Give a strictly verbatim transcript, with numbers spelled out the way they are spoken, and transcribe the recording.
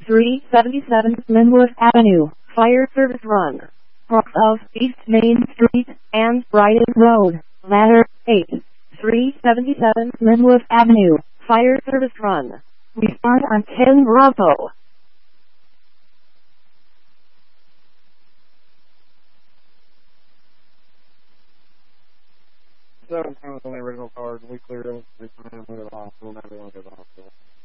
three seventy-seven Linwood Avenue, Fire Service Run. Brooks of East Main Street and Brighton Road, Ladder eight, three seventy-seven Linwood Avenue, Fire Service Run. Respond on ten Bravo. Seven times on the original card, we cleared it, we put it in the hospital, and everyone goes to the hospital.